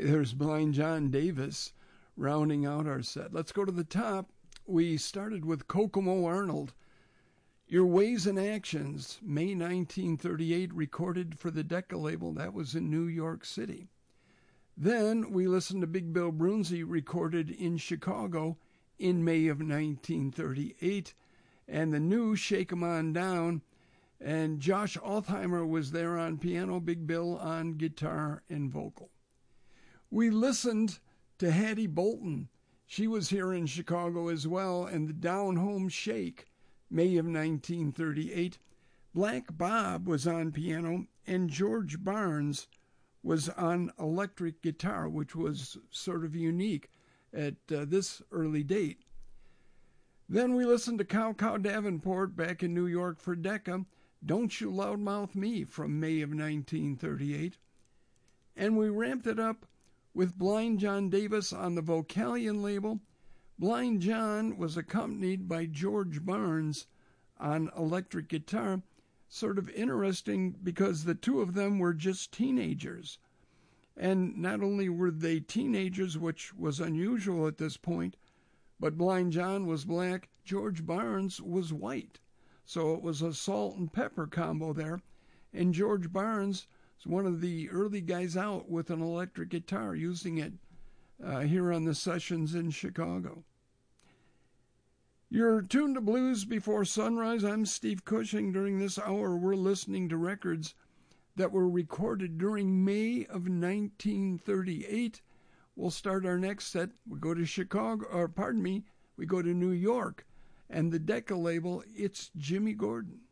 there's Blind John Davis rounding out our set. Let's go to the top. We started with Kokomo Arnold. Your Ways and Actions, May 1938, recorded for the Decca label. That was in New York City. Then we listened to Big Bill Broonzy, recorded in Chicago in May of 1938, and the new Shake 'Em On Down. And Josh Altheimer was there on piano, Big Bill on guitar and vocal. We listened to Hattie Bolton. She was here in Chicago as well, and the Down Home Shake, May of 1938. Black Bob was on piano, and George Barnes was on electric guitar, which was sort of unique at this early date. Then we listened to Cow Cow Davenport back in New York for Decca, Don't You Loudmouth Me from May of 1938. And we ramped it up with Blind John Davis on the Vocalion label. Blind John was accompanied by George Barnes on electric guitar. Sort of interesting because the two of them were just teenagers. And not only were they teenagers, which was unusual at this point, but Blind John was black, George Barnes was white. So it was a salt and pepper combo there. And George Barnes is one of the early guys out with an electric guitar, using it here on the sessions in Chicago. You're tuned to Blues Before Sunrise. I'm Steve Cushing. During this hour, we're listening to records that were recorded during May of 1938. We'll start our next set. We go to we go to New York, and the Decca label, it's Jimmy Gordon.